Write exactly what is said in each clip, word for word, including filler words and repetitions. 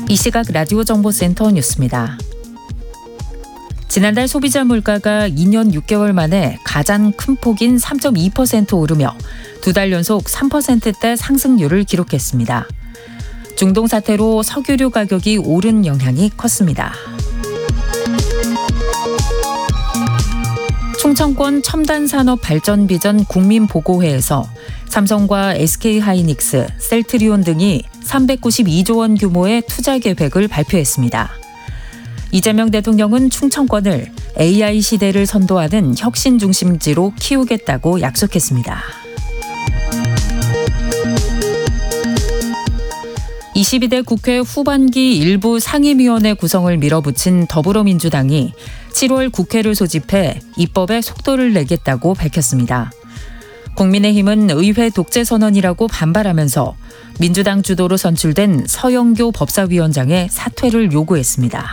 이 시각 라디오 정보센터 뉴스입니다. 지난달 소비자 물가가 이 년 육 개월 만에 가장 큰 폭인 삼 점 이 퍼센트 오르며 두 달 연속 삼 퍼센트대 상승률을 기록했습니다. 중동 사태로 석유류 가격이 오른 영향이 컸습니다. 충청권 첨단산업발전비전 국민보고회에서 삼성과 에스케이하이닉스, 셀트리온 등이 삼백구십이조 원 규모의 투자 계획을 발표했습니다. 이재명 대통령은 충청권을 에이아이 시대를 선도하는 혁신 중심지로 키우겠다고 약속했습니다. 이십이 대 국회 후반기 일부 상임위원회 구성을 밀어붙인 더불어민주당이 칠월 국회를 소집해 입법에 속도를 내겠다고 밝혔습니다. 국민의힘은 의회 독재 선언이라고 반발하면서 민주당 주도로 선출된 서영교 법사위원장의 사퇴를 요구했습니다.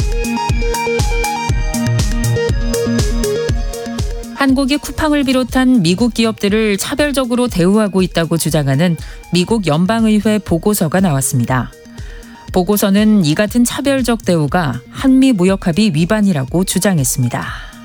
한국이 쿠팡을 비롯한 미국 기업들을 차별적으로 대우하고 있다고 주장하는 미국 연방의회 보고서가 나왔습니다. 보고서는 이 같은 차별적 대우가 한미 무역합의 위반이라고 주장했습니다.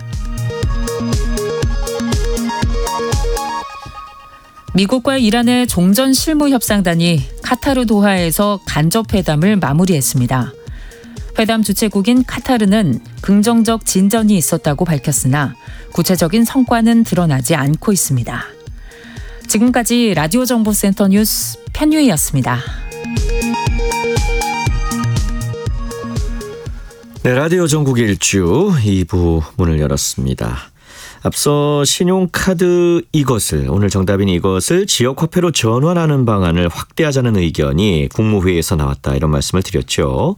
미국과 이란의 종전 실무협상단이 카타르 도하에서 간접회담을 마무리했습니다. 회담 주최국인 카타르는 긍정적 진전이 있었다고 밝혔으나 구체적인 성과는 드러나지 않고 있습니다. 지금까지 라디오 정보센터 뉴스 편유희였습니다. 네, 라디오 전국 일주 이 부 문을 열었습니다. 앞서 신용카드 이것을, 오늘 정답인 이것을 지역화폐로 전환하는 방안을 확대하자는 의견이 국무회의에서 나왔다, 이런 말씀을 드렸죠.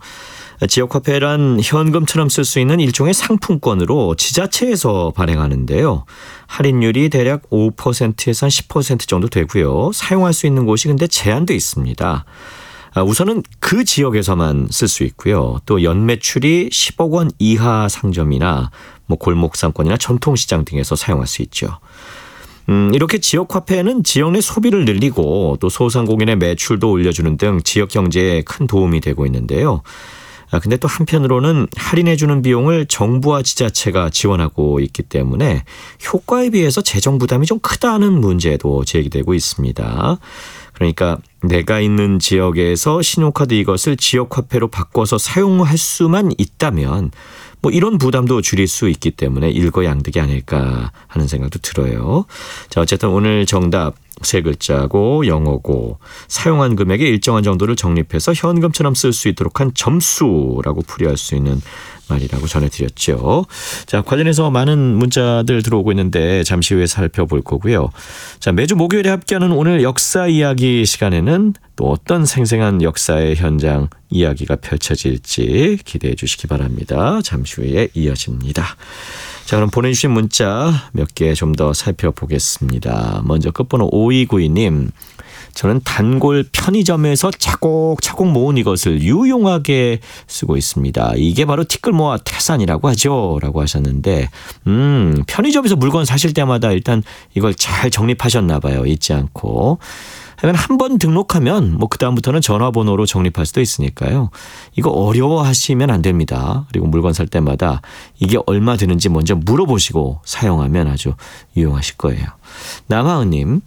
지역화폐란 현금처럼 쓸 수 있는 일종의 상품권으로 지자체에서 발행하는데요. 할인율이 대략 오 퍼센트에서 한 십 퍼센트 정도 되고요. 사용할 수 있는 곳이 근데 제한돼 있습니다. 우선은 그 지역에서만 쓸 수 있고요. 또 연매출이 십억 원 이하 상점이나 뭐 골목상권이나 전통시장 등에서 사용할 수 있죠. 음, 이렇게 지역화폐는 지역 내 소비를 늘리고 또 소상공인의 매출도 올려주는 등 지역 경제에 큰 도움이 되고 있는데요. 아, 근데 또 한편으로는 할인해주는 비용을 정부와 지자체가 지원하고 있기 때문에 효과에 비해서 재정 부담이 좀 크다는 문제도 제기되고 있습니다. 그러니까 내가 있는 지역에서 신용카드 이것을 지역화폐로 바꿔서 사용할 수만 있다면 뭐 이런 부담도 줄일 수 있기 때문에 일거양득이 아닐까 하는 생각도 들어요. 자, 어쨌든 오늘 정답 세 글자고 영어고 사용한 금액의 일정한 정도를 적립해서 현금처럼 쓸 수 있도록 한 점수라고 풀이할 수 있는 말이라고 전해드렸죠. 자, 관련해서 많은 문자들 들어오고 있는데 잠시 후에 살펴볼 거고요. 자, 매주 목요일에 함께하는 오늘 역사 이야기 시간에는 또 어떤 생생한 역사의 현장 이야기가 펼쳐질지 기대해 주시기 바랍니다. 잠시 후에 이어집니다. 자, 그럼 보내주신 문자 몇 개 좀 더 살펴보겠습니다. 먼저 끝번호 오이구이 님. 저는 단골 편의점에서 차곡차곡 모은 이것을 유용하게 쓰고 있습니다. 이게 바로 티끌 모아 태산이라고 하죠, 라고 하셨는데 음, 편의점에서 물건 사실 때마다 일단 이걸 잘 정립하셨나 봐요. 잊지 않고. 한 번 등록하면 뭐 그다음부터는 전화번호로 적립할 수도 있으니까요. 이거 어려워하시면 안 됩니다. 그리고 물건 살 때마다 이게 얼마 드는지 먼저 물어보시고 사용하면 아주 유용하실 거예요. 남하은님.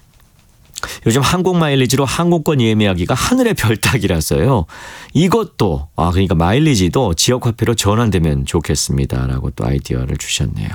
요즘 항공 마일리지로 항공권 예매하기가 하늘의 별 따기라서요. 이것도, 아, 그러니까 마일리지도 지역화폐로 전환되면 좋겠습니다, 라고 또 아이디어를 주셨네요.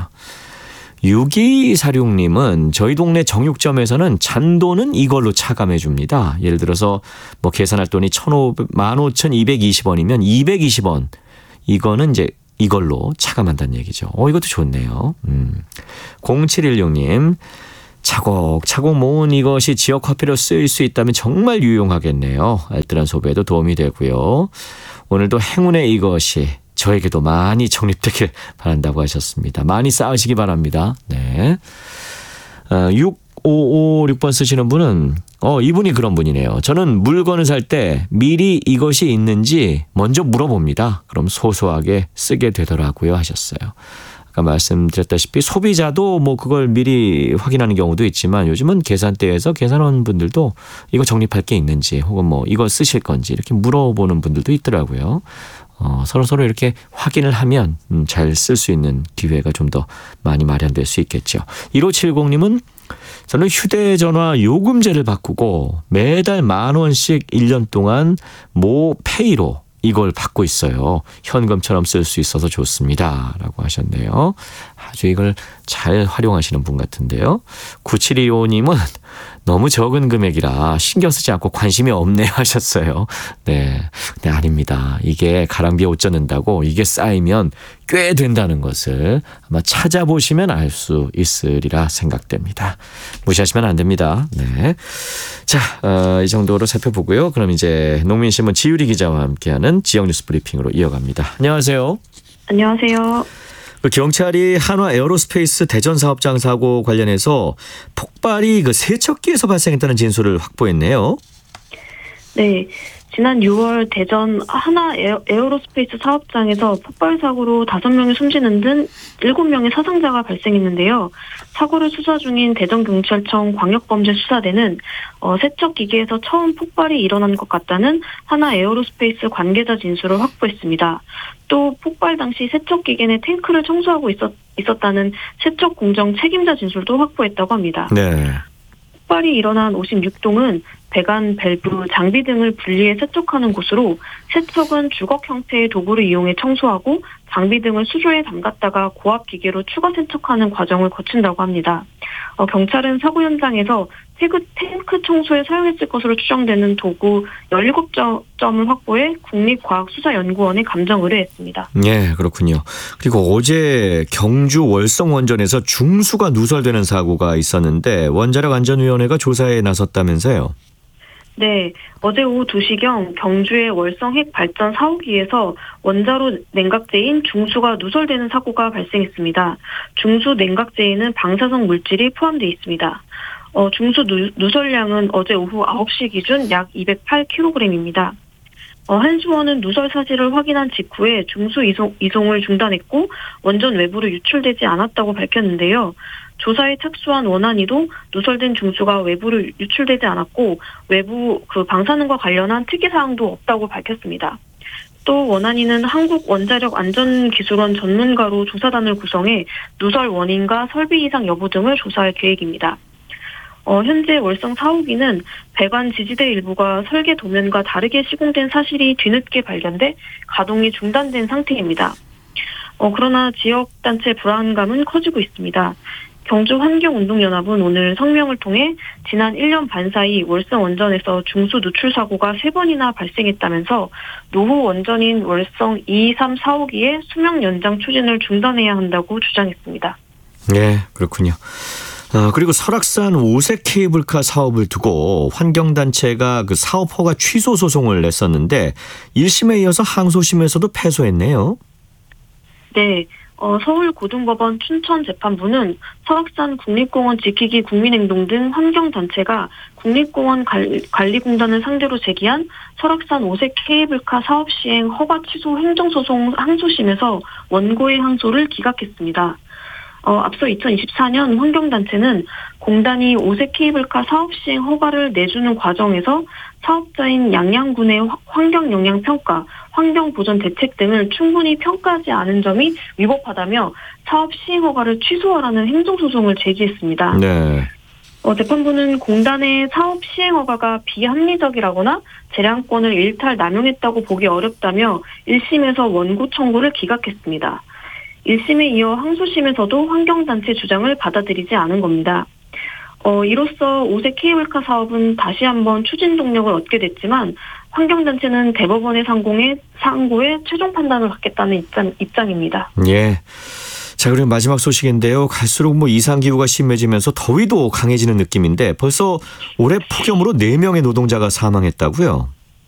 육이사육 님은 저희 동네 정육점에서는 잔돈은 이걸로 차감해 줍니다. 예를 들어서 뭐 계산할 돈이 만 오천이백이십 원이면 이백이십 원. 이거는 이제 이걸로 차감한다는 얘기죠. 어, 이것도 좋네요. 음. 공칠일육 님. 차곡차곡 모은 이것이 지역화폐로 쓰일 수 있다면 정말 유용하겠네요. 알뜰한 소비에도 도움이 되고요. 오늘도 행운의 이것이 저에게도 많이 적립되길 바란다고 하셨습니다. 많이 쌓으시기 바랍니다. 네. 어, 육오오육 번 쓰시는 분은 어, 이분이 그런 분이네요. 저는 물건을 살 때 미리 이것이 있는지 먼저 물어봅니다. 그럼 소소하게 쓰게 되더라고요, 하셨어요. 아까 말씀드렸다시피 소비자도 뭐 그걸 미리 확인하는 경우도 있지만 요즘은 계산대에서 계산원 분들도 이거 적립할 게 있는지 혹은 뭐 이거 쓰실 건지 이렇게 물어보는 분들도 있더라고요. 어, 서로 서로 이렇게 확인을 하면 음, 잘 쓸 수 있는 기회가 좀 더 많이 마련될 수 있겠죠. 일오칠공님은 저는 휴대전화 요금제를 바꾸고 매달 만 원씩 일 년 동안 모 페이로 이걸 받고 있어요. 현금처럼 쓸 수 있어서 좋습니다. 라고 하셨네요. 아주 이걸 잘 활용하시는 분 같은데요. 구칠이오님은 너무 적은 금액이라 신경 쓰지 않고 관심이 없네 하셨어요. 네, 네 아닙니다. 이게 가랑비에 옷 젖는다고 이게 쌓이면 꽤 된다는 것을 아마 찾아보시면 알 수 있으리라 생각됩니다. 무시하시면 안 됩니다. 네, 자, 어, 이 정도로 살펴보고요. 그럼 이제 농민신문 지유리 기자와 함께하는 지역뉴스 브리핑으로 이어갑니다. 안녕하세요. 안녕하세요. 그 경찰이 한화 에어로스페이스 대전 사업장 사고 관련해서 폭발이 그 세척기에서 발생했다는 진술을 확보했네요. 네, 지난 유월 대전 한화 에어, 에어로스페이스 사업장에서 폭발 사고로 다섯 명이 숨지는 등 일곱 명의 사상자가 발생했는데요. 사고를 수사 중인 대전경찰청 광역범죄수사대는 어, 세척기계에서 처음 폭발이 일어난 것 같다는 한화 에어로스페이스 관계자 진술을 확보했습니다. 또 폭발 당시 세척기계 내 탱크를 청소하고 있었, 있었다는 세척 공정 책임자 진술도 확보했다고 합니다. 네. 폭발이 일어난 오십육 동은 배관, 밸브, 장비 등을 분리해 세척하는 곳으로 세척은 주걱 형태의 도구를 이용해 청소하고 장비 등을 수조에 담갔다가 고압 기계로 추가 세척하는 과정을 거친다고 합니다. 어, 경찰은 사고 현장에서 태그, 탱크 청소에 사용했을 것으로 추정되는 도구 열일곱 점을 확보해 국립과학수사연구원에 감정 의뢰했습니다. 네, 그렇군요. 그리고 어제 경주 월성 원전에서 중수가 누설되는 사고가 있었는데 원자력 안전위원회가 조사에 나섰다면서요? 네, 어제 오후 두 시경 경주의 월성 핵 발전 사 호기에서 원자로 냉각제인 중수가 누설되는 사고가 발생했습니다. 중수 냉각제에는 방사성 물질이 포함되어 있습니다. 어, 중수 누, 누설량은 어제 오후 아홉 시 기준 약 이백팔 킬로그램입니다. 어, 한수원은 누설 사실을 확인한 직후에 중수 이송, 이송을 중단했고 원전 외부로 유출되지 않았다고 밝혔는데요. 조사에 착수한 원안위도 누설된 중수가 외부로 유출되지 않았고 외부 그 방사능과 관련한 특이사항도 없다고 밝혔습니다. 또 원안위는 한국원자력안전기술원 전문가로 조사단을 구성해 누설 원인과 설비 이상 여부 등을 조사할 계획입니다. 어, 현재 월성 사 호기는 배관 지지대 일부가 설계 도면과 다르게 시공된 사실이 뒤늦게 발견돼 가동이 중단된 상태입니다. 어, 그러나 지역단체 불안감은 커지고 있습니다. 경주환경운동연합은 오늘 성명을 통해 지난 일 년 반 사이 월성 원전에서 중수 누출 사고가 세 번이나 발생했다면서 노후 원전인 월성 이, 삼, 사 호기의 수명 연장 추진을 중단해야 한다고 주장했습니다. 네, 그렇군요. 어, 그리고 설악산 오색 케이블카 사업을 두고 환경단체가 그 사업 허가 취소 소송을 냈었는데 일 심에 이어서 항소심에서도 패소했네요. 네. 어, 서울고등법원 춘천재판부는 설악산 국립공원 지키기 국민행동 등 환경단체가 국립공원 관리공단을 상대로 제기한 설악산 오색 케이블카 사업 시행 허가 취소 행정소송 항소심에서 원고의 항소를 기각했습니다. 어, 앞서 이천이십사 년 환경단체는 공단이 오색 케이블카 사업 시행 허가를 내주는 과정에서 사업자인 양양군의 환경영향평가, 환경보전 대책 등을 충분히 평가하지 않은 점이 위법하다며 사업 시행 허가를 취소하라는 행정소송을 제기했습니다. 네. 어, 재판부는 공단의 사업 시행 허가가 비합리적이라거나 재량권을 일탈 남용했다고 보기 어렵다며 일 심에서 원고 청구를 기각했습니다. 일 심에 이어 항소심에서도 환경단체 주장을 받아들이지 않은 겁니다. 어, 이로써 오색 케이블카 사업은 다시 한번 추진 동력을 얻게 됐지만 환경단체는 대법원의 상공에, 상고에 최종 판단을 받겠다는 입장, 입장입니다. 예. 자, 그리고 마지막 소식인데요. 갈수록 뭐 이상기후가 심해지면서 더위도 강해지는 느낌인데 벌써 올해 폭염으로 네 명의 노동자가 사망했다고요?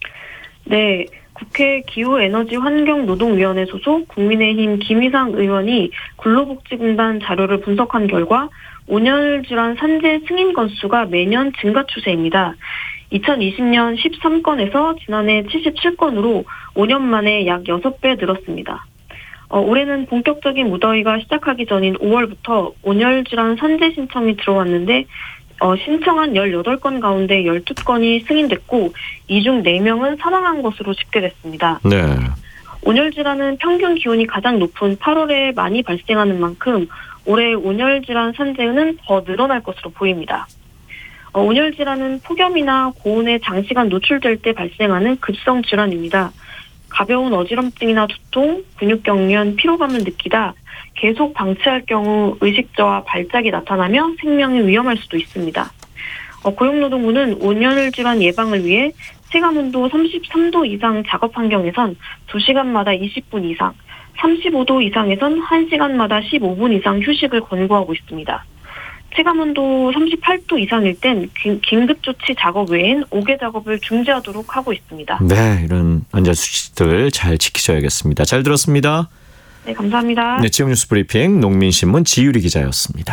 네. 국회 기후에너지환경노동위원회 소속 국민의힘 김희상 의원이 근로복지공단 자료를 분석한 결과 온열질환 산재 승인 건수가 매년 증가 추세입니다. 이천이십 년 십삼 건에서 지난해 칠십칠 건으로 오 년 만에 약 여섯 배 늘었습니다. 어, 올해는 본격적인 무더위가 시작하기 전인 오월부터 온열질환 산재 신청이 들어왔는데 어, 신청한 열여덟 건 가운데 열두 건이 승인됐고 이 중 네 명은 사망한 것으로 집계됐습니다. 네. 온열질환은 평균 기온이 가장 높은 팔월에 많이 발생하는 만큼 올해 온열질환 산재는 더 늘어날 것으로 보입니다. 어, 온열질환은 폭염이나 고온에 장시간 노출될 때 발생하는 급성 질환입니다. 가벼운 어지럼증이나 두통, 근육경련, 피로감을 느끼다 계속 방치할 경우 의식저하, 발작이 나타나며 생명이 위험할 수도 있습니다. 어, 고용노동부는 온열질환 예방을 위해 체감온도 삼십삼 도 이상 작업 환경에선 두 시간마다 이십 분 이상, 삼십오 도 이상에선 한 시간마다 십오 분 이상 휴식을 권고하고 있습니다. 체감온도 삼십팔 도 이상일 땐 긴급조치 작업 외엔 오개 작업을 중지하도록 하고 있습니다. 네, 이런 안전수칙들 잘 지키셔야겠습니다. 잘 들었습니다. 네, 감사합니다. 네, 지역뉴스 브리핑 농민신문 지유리 기자였습니다.